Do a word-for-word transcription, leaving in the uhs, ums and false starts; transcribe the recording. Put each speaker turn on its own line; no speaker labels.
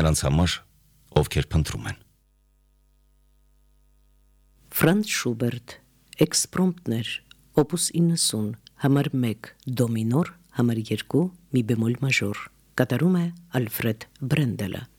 նրանց համար, ովքեր փնտրում են։
Ֆրանց Շուբերտ, Էքսպրոմպտներ, Օպուս իննսուն, համար մեկ, դո մինոր, համար երկու, մի բեմոլ մաժոր, կատարում է Ալֆրեդ Բրենդելը։